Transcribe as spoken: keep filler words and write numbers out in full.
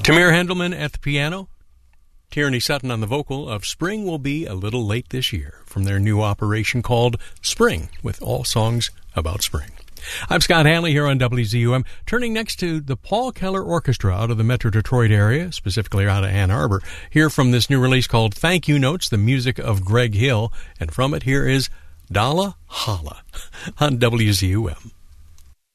Tamir Hendelman at the piano, Tierney Sutton on the vocal of Spring Will Be a Little Late This Year from their new operation called Spring, with all songs about spring. I'm Scott Hanley here on W Z U M, turning next to the Paul Keller Orchestra out of the Metro Detroit area, specifically out of Ann Arbor. Hear from this new release called Thank You Notes, the music of Greg Hill, and from it here is Dalla Holla on W Z U M.